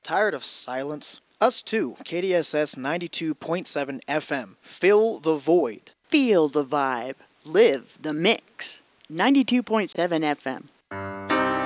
Tired of silence? Us too, KDSS 92.7 FM. Fill the void. Feel the vibe. Live the mix. 92.7 FM.